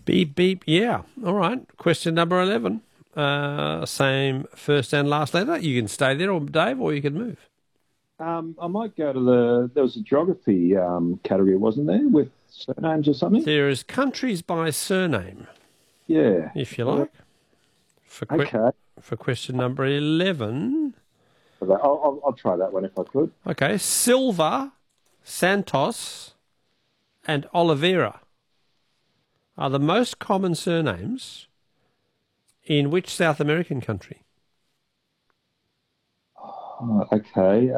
Beep, beep. Yeah. All right. Question number 11. Same first and last letter. You can stay there, or Dave, or you can move. I might go to there was a geography category, wasn't there, with surnames or something? There is countries by surname, Yeah. if you like. For, Okay. for question number 11. Okay, I'll try that one if I could. Okay. Silva, Santos, and Oliveira are the most common surnames in which South American country? Oh, okay.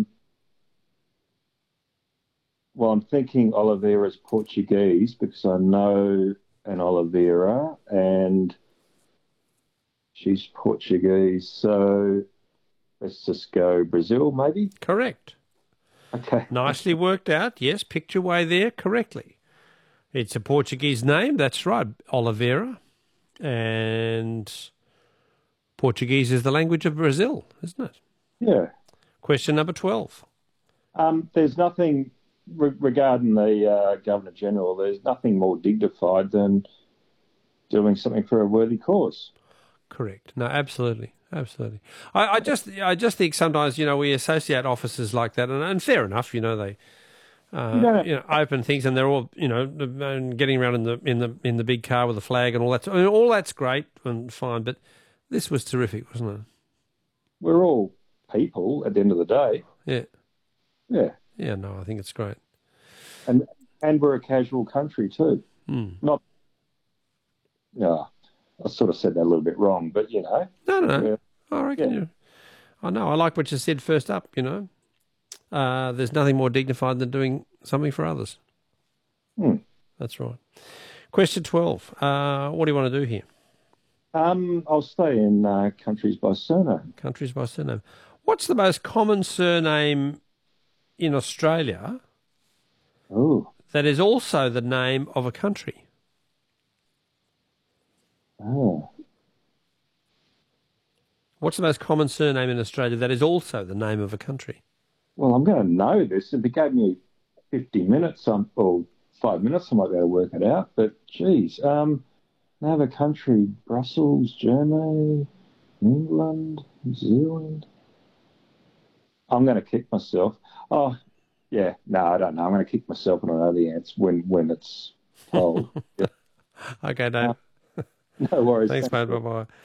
Well, I'm thinking Oliveira's Portuguese because I know an Oliveira and she's Portuguese. So let's just go Brazil, maybe. Correct. Okay. Nicely worked out. Yes, picked your way there correctly. It's a Portuguese name. That's right, Oliveira. And Portuguese is the language of Brazil, isn't it? Yeah. Question number 12. There's nothing regarding the Governor General. There's nothing more dignified than doing something for a worthy cause. Correct. No, absolutely. Absolutely. I just think sometimes, we associate officers like that, and fair enough, they open things, and they're all, getting around in the big car with the flag and all that. I mean, all that's great and fine, but this was terrific, wasn't it? We're all people at the end of the day. Yeah. Yeah. Yeah, no, I think it's great. And we're a casual country too. Not, yeah, I sort of said that a little bit wrong, but No. I reckon I know. I like what you said first up, There's nothing more dignified than doing something for others. That's right. Question 12. What do you want to do here? I'll stay in countries by surname. Countries by surname. What's the most common surname in Australia that is also the name of a country? Oh. What's the most common surname in Australia that is also the name of a country? Well, I'm going to know this. If it gave me 50 minutes or 5 minutes, I might be able to work it out. But, geez, name of a country, Brussels, Germany, England, New Zealand. I'm going to kick myself. Oh, yeah, no, I don't know. I'm going to kick myself and I know the answer when it's told. Okay, Dave. No worries. Thanks, mate. Bye-bye.